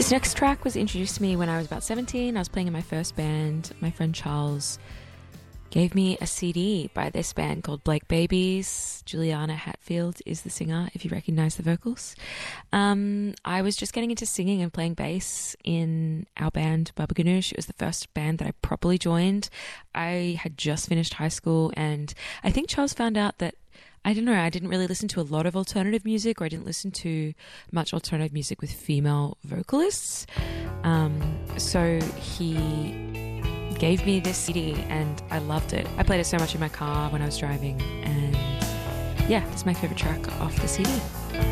This next track was introduced to me when I was about 17. I was playing in my first band. My friend Charles gave me a CD by this band called Blake Babies. Juliana Hatfield is the singer, if you recognize the vocals. I was just getting into singing and playing bass in our band, Baba Ganoush. It was the first band that I properly joined. I had just finished high school, and I think Charles found out that I don't know, I didn't really listen to a lot of alternative music, or I didn't listen to much alternative music with female vocalists. So he gave me this CD and I loved it. I played it so much in my car when I was driving, and yeah, it's my favorite track off the CD.